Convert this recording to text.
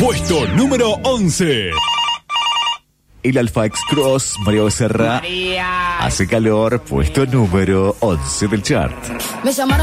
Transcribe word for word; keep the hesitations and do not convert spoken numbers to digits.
Puesto número once. El Alfa X-Cross, María Becerra. María. Hace calor, puesto número once del chart. Me llamaron